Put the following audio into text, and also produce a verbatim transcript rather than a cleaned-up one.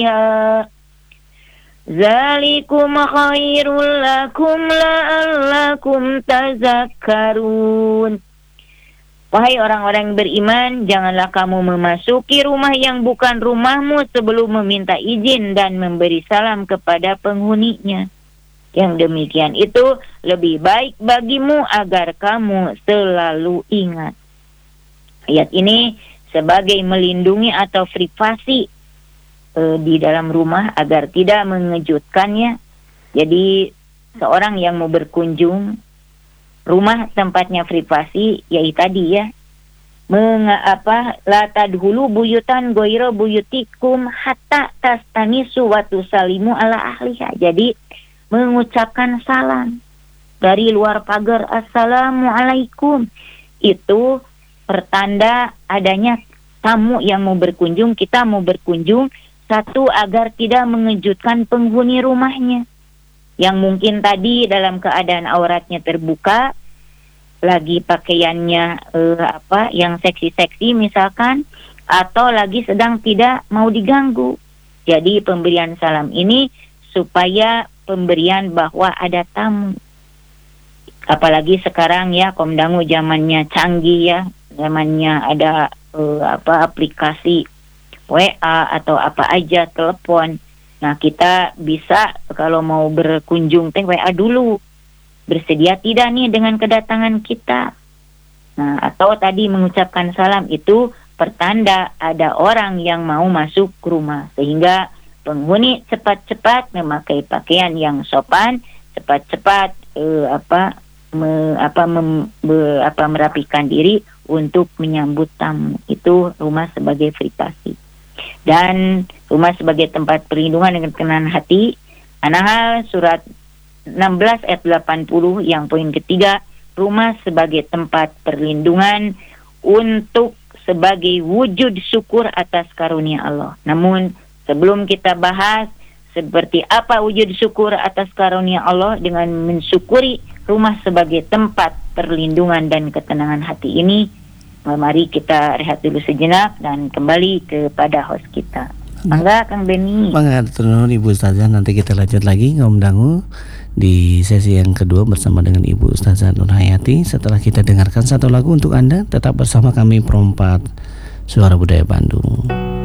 ya zalikum khairul lakum la'allakum tazakkarun. Wahai orang-orang yang beriman, janganlah kamu memasuki rumah yang bukan rumahmu sebelum meminta izin dan memberi salam kepada penghuninya. Yang demikian itu lebih baik bagimu agar kamu selalu ingat. Ayat ini sebagai melindungi atau privasi e, di dalam rumah agar tidak mengejutkannya. Jadi seorang yang mau berkunjung rumah tempatnya privasi, yaitu tadi ya, mengapa la tadhulu buyutan goiro buyutikum hatta tastanisu wa tusalimu ala ahliha. Jadi mengucapkan salam dari luar pagar, assalamualaikum, itu pertanda adanya tamu yang mau berkunjung, kita mau berkunjung. Satu, agar tidak mengejutkan penghuni rumahnya yang mungkin tadi dalam keadaan auratnya terbuka, lagi pakaiannya eh, apa yang seksi-seksi misalkan, atau lagi sedang tidak mau diganggu. Jadi pemberian salam ini supaya pemberian bahwa ada tamu. Apalagi sekarang ya, komdangu zamannya canggih ya, zamannya ada eh, apa aplikasi W A atau apa aja, telepon. Nah, kita bisa kalau mau berkunjung teh W A dulu. Bersedia tidak nih dengan kedatangan kita. Nah, atau tadi mengucapkan salam itu pertanda ada orang yang mau masuk ke rumah. Sehingga penghuni cepat-cepat memakai pakaian yang sopan, cepat-cepat eh, apa me, apa mem, be, apa merapikan diri untuk menyambut tamu. Itu rumah sebagai privasi. Dan rumah sebagai tempat perlindungan dengan ketenangan hati. An-Nahl surat enam belas ayat delapan puluh yang poin ketiga, rumah sebagai tempat perlindungan untuk sebagai wujud syukur atas karunia Allah. Namun sebelum kita bahas seperti apa wujud syukur atas karunia Allah dengan mensyukuri rumah sebagai tempat perlindungan dan ketenangan hati ini, mari kita rehat dulu sejenak dan kembali kepada host kita. Mangga Kang Beni. Mangga turun Ibu Ustazah, nanti kita lanjut lagi Ngom Dangu di sesi yang kedua bersama dengan Ibu Ustazah Nurhayati. Setelah kita dengarkan satu lagu untuk Anda, tetap bersama kami Perompak Suara Budaya Bandung.